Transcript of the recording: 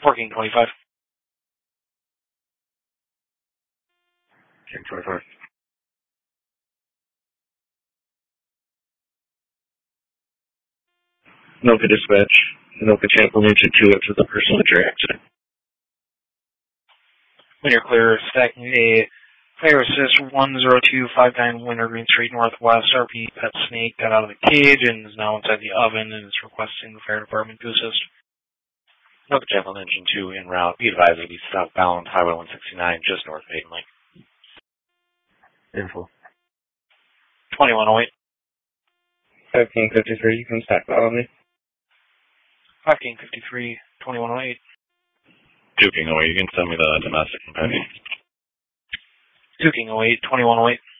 1425. King 25. Anoka Dispatch. Anoka Chapel Engine 2 after the personal injury accident. When you're clear, stacking a fire assist 10259 Wintergreen Street Northwest. RP Pet Snake got out of the cage and is now inside the oven and is requesting the fire department to assist. Anoka Chapel Engine 2 en route. Be advised to be southbound Highway 169 just north of Hayden Lake. Info. 2108. 1553, you can stack that on me. 1553, 2108. 2 King 08, you can send me the domestic companion. 2 King 08, 2108.